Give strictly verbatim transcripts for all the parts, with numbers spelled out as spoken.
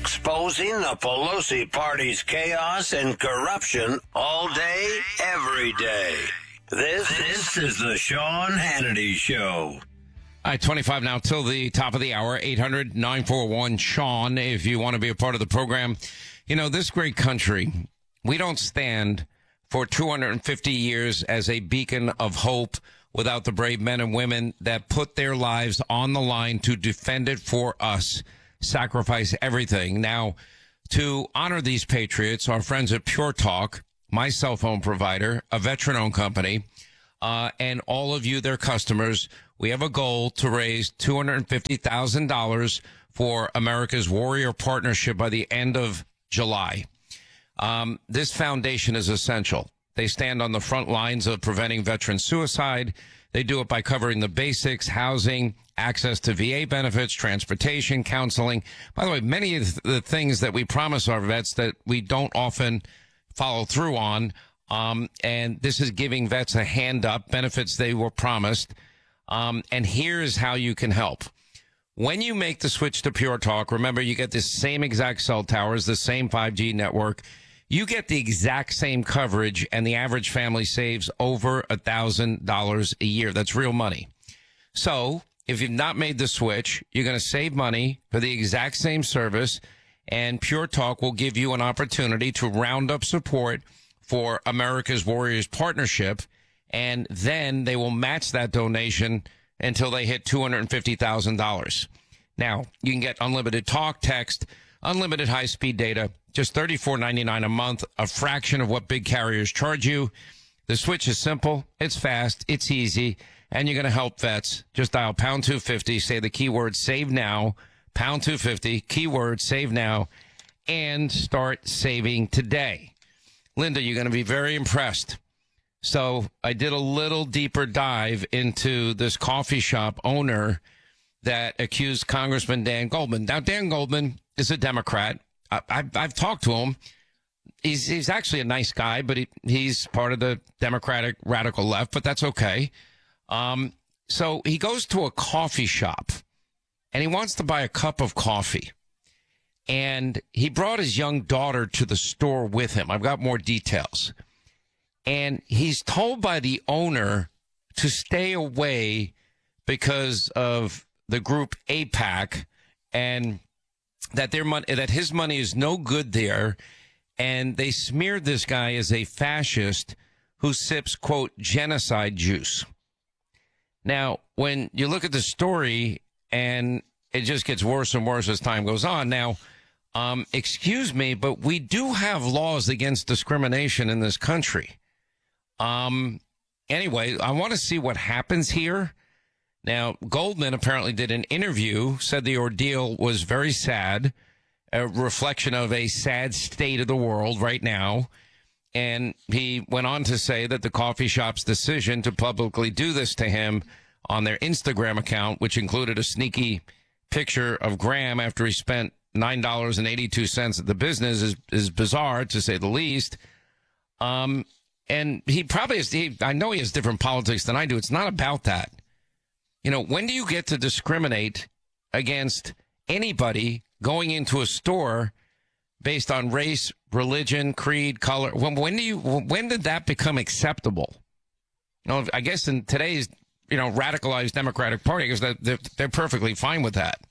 exposing the Pelosi party's chaos and corruption all day, every day. This, this is the Sean Hannity Show. All right, twenty-five now till the top of the hour, eight hundred nine four one Sean, if you want to be a part of the program. You know, this great country, we don't stand for two hundred fifty years as a beacon of hope without the brave men and women that put their lives on the line to defend it for us, sacrifice everything. Now, to honor these patriots, our friends at Pure Talk, my cell phone provider, a veteran-owned company, uh, and all of you, their customers, we have a goal to raise two hundred fifty thousand dollars for America's Warrior Partnership by the end of July. Um, this foundation is essential. They stand on the front lines of preventing veteran suicide. They do it by covering the basics, housing, access to V A benefits, transportation, counseling. By the way, many of the things that we promise our vets that we don't often follow through on. Um, and this is giving vets a hand up, benefits they were promised. Um, and here's how you can help. When you make the switch to Pure Talk, remember you get the same exact cell towers, the same five G network. You get the exact same coverage, and the average family saves over one thousand dollars a year. That's real money. So if you've not made the switch, you're going to save money for the exact same service, and Pure Talk will give you an opportunity to round up support for America's Warriors Partnership, and then they will match that donation until they hit two hundred fifty thousand dollars. Now, you can get unlimited talk, text, unlimited high-speed data, just thirty-four ninety-nine a month, a fraction of what big carriers charge you. The switch is simple, it's fast, it's easy, and you're going to help vets. Just dial pound two fifty, say the keyword save now, pound two fifty, keyword save now, and start saving today. Linda, you're going to be very impressed. So I did a little deeper dive into this coffee shop owner that accused Congressman Dan Goldman. Now, Dan Goldman is a Democrat. I, I've, I've talked to him. He's he's actually a nice guy, but he, he's part of the Democratic radical left, but that's okay. Um, so he goes to a coffee shop, and he wants to buy a cup of coffee. And he brought his young daughter to the store with him. I've got more details. And he's told by the owner to stay away because of the group AIPAC, and that their money, that his money is no good there. And they smeared this guy as a fascist who sips, quote, genocide juice. Now, when you look at the story, and it just gets worse and worse as time goes on. Now, um, excuse me, but we do have laws against discrimination in this country. Um, anyway, I want to see what happens here. Now, Goldman apparently did an interview, said the ordeal was very sad, a reflection of a sad state of the world right now. And he went on to say that the coffee shop's decision to publicly do this to him on their Instagram account, which included a sneaky picture of Graham after he spent nine dollars and eighty-two cents at the business, is, is bizarre, to say the least. Um, and he probably has, he, I know he has different politics than I do. It's not about that. You know, when do you get to discriminate against anybody going into a store based on race, religion, creed, color? When, when do you, when did that become acceptable? You know, I guess in today's, you know, radicalized Democratic Party, because they're, they're perfectly fine with that.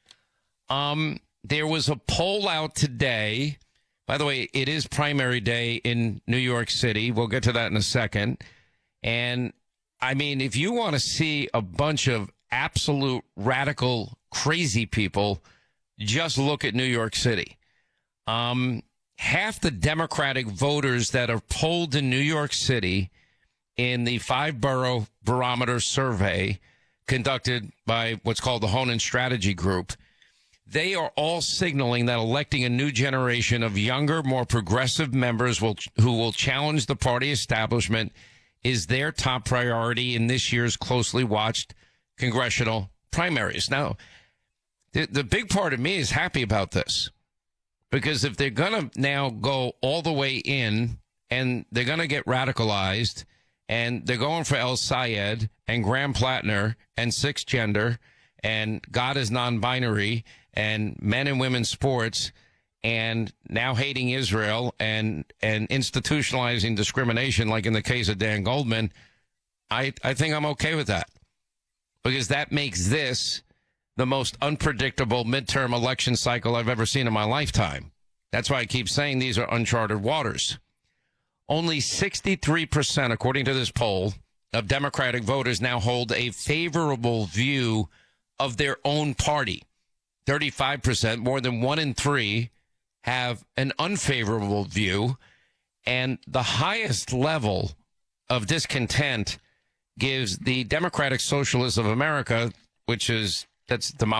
Um, there was a poll out today. By the way, it is primary day in New York City. We'll get to that in a second. And I mean, if you want to see a bunch of absolute radical crazy people, just look at New York City. Um, half the Democratic voters that are polled in New York City in the five borough barometer survey conducted by what's called the Honan Strategy Group, they are all signaling that electing a new generation of younger, more progressive members will, who will challenge the party establishment is their top priority in this year's closely watched congressional primaries. Now, the, the big part of me is happy about this, because if they're going to now go all the way in and they're going to get radicalized and they're going for El Sayed and Graham Plattner and sixth gender and God is non-binary and men and women's sports and now hating Israel and and institutionalizing discrimination, like in the case of Dan Goldman, I, I think I'm okay with that. Because that makes this the most unpredictable midterm election cycle I've ever seen in my lifetime. That's why I keep saying these are uncharted waters. Only sixty-three percent, according to this poll, of Democratic voters now hold a favorable view of their own party. thirty-five percent, more than one in three, have an unfavorable view. And the highest level of discontent gives the Democratic Socialists of America, which is, that's the